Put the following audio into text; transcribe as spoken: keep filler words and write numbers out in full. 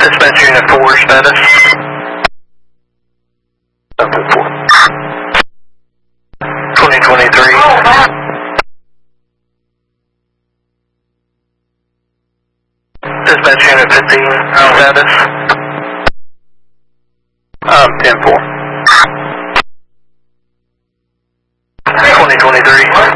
Dispatch Unit four, status. twenty twenty-three. Dispatch Unit fifteen, status. Um, ten four. twenty twenty-three.